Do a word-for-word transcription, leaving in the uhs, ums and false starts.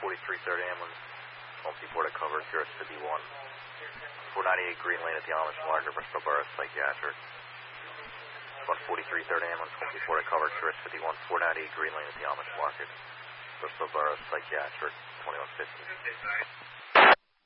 forty-three third ambulance, home depot to cover, Curious fifty-one. four ninety-eight Green Lane at the Amish Marker, Bristol Borough Psychiatric. one forty-three third ambulance, home depot to cover, Curious fifty-one. four ninety-eight Green Lane at the Amish Market, Bristol Borough Psychiatric, twenty-one fifty.